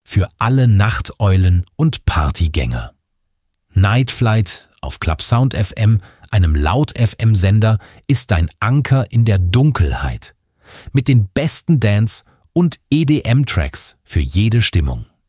für alle Nachteulen und Partygänger. Night Flight auf Club Sound FM, einem Laut-FM-Sender, ist dein Anker in der Dunkelheit. Mit den besten Dance- und EDM-Tracks für jede Stimmung.